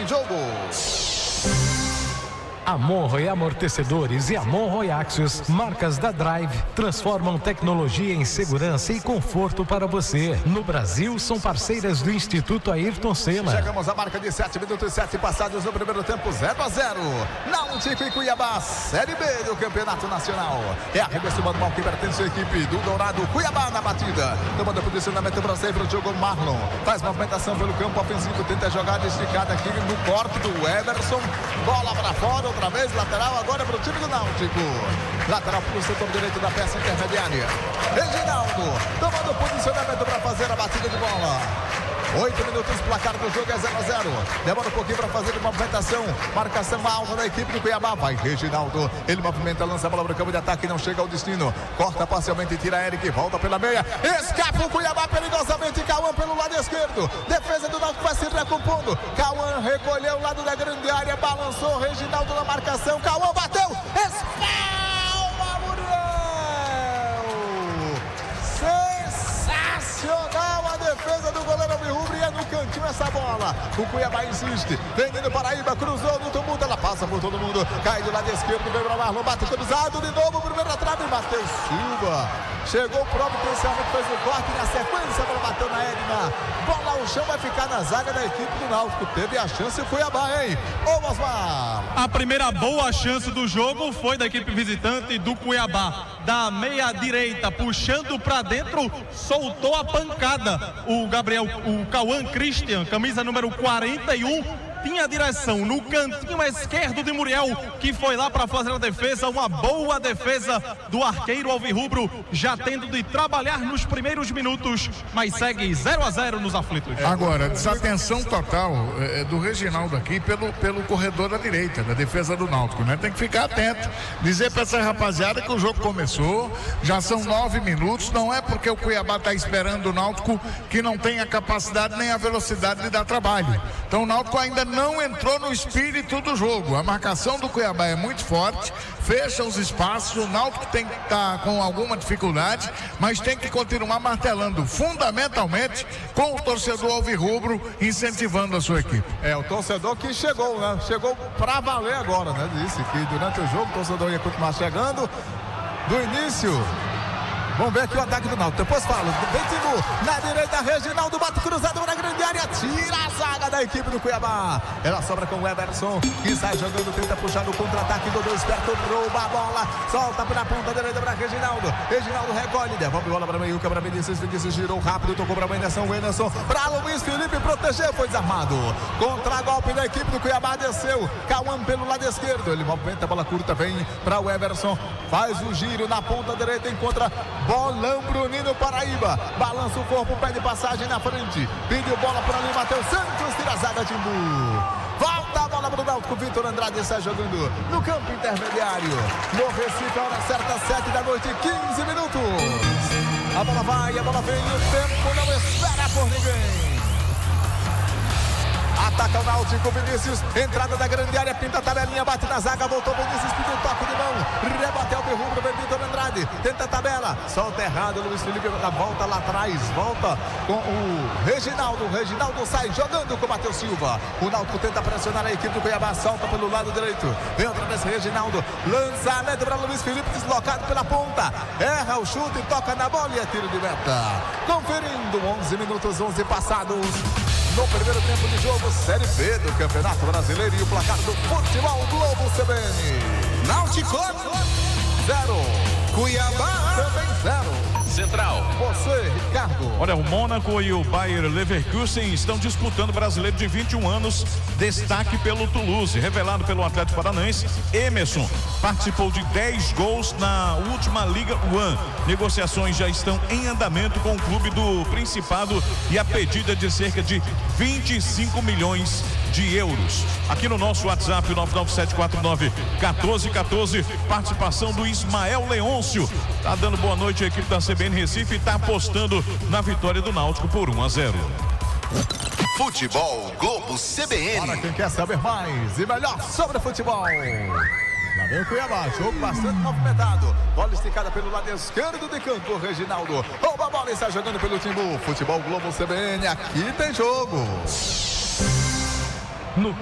tem jogo. Monroe Amortecedores e Monroe Axios, marcas da Drive, transformam tecnologia em segurança e conforto para você. No Brasil, são parceiras do Instituto Ayrton Senna. Chegamos à marca de 7 minutos e 7 passados no primeiro tempo, 0-0. Náutico e Cuiabá, Série B do Campeonato Nacional. É arremesso manual que pertence à equipe do Dourado. Cuiabá na batida. Tomando posicionamento para sempre o jogo. Marlon faz movimentação pelo campo ofensivo, tenta a jogada esticada aqui no corte do Everson. Bola para fora, outra vez, lateral agora para o time do Náutico. Lateral para o setor direito da peça intermediária. Reginaldo tomando posicionamento para fazer a batida de bola. 8 minutos, placar do jogo é 0-0. Demora um pouquinho para fazer a movimentação. Marcação alta da equipe do Cuiabá. Vai Reginaldo. Ele movimenta, lança a bola para o campo de ataque. Não chega ao destino. Corta parcialmente, tira Eric. Volta pela meia. Escapa o Cuiabá perigosamente. Cauã pelo lado esquerdo. Defesa do Náutico vai se recompondo. Cauã recolheu o lado da grande área. Balançou Reginaldo na marcação. Cauã bateu. Espalma, Muriel. Sensacional a defesa do goleiro Alvirrubro. E é no cantinho essa bola. O Cuiabá insiste. Vem indo Paraíba. Cruzou no tumulto. Ela passa por todo mundo. Cai do lado esquerdo. Vem para Marlon. Bate cruzado de novo. Primeira trave. Matheus Silva. Chegou providencialmente, fez o corte. Na sequência, a bola bateu na Edna. Bola ao chão, vai ficar na zaga da equipe do Náutico. Teve a chance o Cuiabá, hein? Ô, Osmar. A primeira boa chance do jogo foi da equipe visitante do Cuiabá. Da meia direita, puxando pra dentro, soltou a pancada. O Cauã Christian, camisa número 41. Tinha a direção no cantinho esquerdo de Muriel, que foi lá para fazer a defesa. Uma boa defesa do arqueiro alvirrubro, já tendo de trabalhar nos primeiros minutos, mas segue 0-0 nos aflitos. Agora, desatenção total do Reginaldo aqui pelo corredor da direita, da defesa do Náutico, né? Tem que ficar atento, dizer para essa rapaziada que o jogo começou, já são 9 minutos, não é porque o Cuiabá está esperando o Náutico que não tem a capacidade nem a velocidade de dar trabalho. Então o Náutico ainda não entrou no espírito do jogo. A marcação do Cuiabá é muito forte, fecha os espaços. O Náutico tem que estar com alguma dificuldade, mas tem que continuar martelando, fundamentalmente com o torcedor alvirrubro, incentivando a sua equipe. É, o torcedor que chegou, né? Chegou pra valer agora, né? Disse que durante o jogo o torcedor ia continuar chegando. Do início. Vamos ver aqui o ataque do Náutico. Depois falo. Vem Timur. Na direita, Reginaldo bate cruzado na grande área. Tira a zaga da equipe do Cuiabá. Ela sobra com o Everson, que sai jogando, tenta puxar no contra-ataque. Dodô esperto, rouba a bola. Solta pela ponta direita para Reginaldo. Reginaldo recolhe, devolve a bola para Meiuca, para Vinícius. Vinícius girou rápido, tocou para o Anderson. Para Luiz Felipe proteger, foi desarmado. Contra-golpe da equipe do Cuiabá, desceu. Cauã pelo lado esquerdo. Ele movimenta a bola curta, vem para o Everson. Faz o giro na ponta direita, encontra bolão Bruninho Paraíba. Balança o corpo, pede passagem na frente. Pediu bola por ali, Matheus Santos, tira a zaga, Timbu. Volta a bola para o Náutico. Vitor Andrade está jogando no campo intermediário. No Recife, a hora certa, 7 da noite, 15 minutos. A bola vai, a bola vem, o tempo não espera por ninguém. Ataca o Náutico, Vinícius, entrada da grande área, pinta a tabelinha, bate na zaga, voltou Vinícius, pediu toque de mão, rebate ao Alvirrubro, vem Vitor Andrade, tenta a tabela, solta errado, Luiz Felipe, volta lá atrás, volta com o Reginaldo sai jogando com o Matheus Silva, o Náutico tenta pressionar a equipe do Cuiabá, solta pelo lado direito, vem outra vez Reginaldo, lançamento para Luiz Felipe, deslocado pela ponta, erra o chute, toca na bola e é tiro de meta. Conferindo, 11 minutos, 11 passados. No primeiro tempo de jogo, Série B do Campeonato Brasileiro e o placar do Futebol Globo CBN. Náutico 0. Cuiabá também 0. Central. Você, Ricardo. Olha, o Mônaco e o Bayer Leverkusen estão disputando o brasileiro de 21 anos. Destaque pelo Toulouse, revelado pelo Atlético Paranaense. Emerson participou de 10 gols na última Liga One. Negociações já estão em andamento com o clube do Principado e a pedida de cerca de 25 milhões de euros. Aqui no nosso WhatsApp, 99749-1414, participação do Ismael Leôncio. Tá dando boa noite à equipe da CBN Recife e tá apostando na vitória do Náutico por 1-0. Futebol Globo CBN. Para quem quer saber mais e melhor sobre futebol. Lá vem o Cuiabá, jogo bastante movimentado. Bola esticada pelo lado esquerdo de campo, Reginaldo. Rouba a bola e está jogando pelo Timbu. Futebol Globo CBN, aqui tem jogo. No